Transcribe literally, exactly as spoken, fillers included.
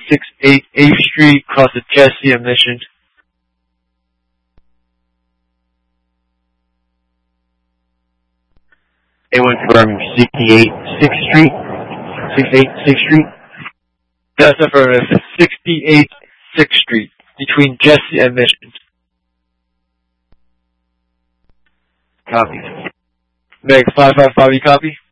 sixty-eight eighth Street, across the Jesse and Mission. It went from sixty-eight sixth Street? sixty-eight sixth Street? That's affirmative. sixty-eight sixth Street, between Jesse and Mission. Copy. Meg, five five five, you copy?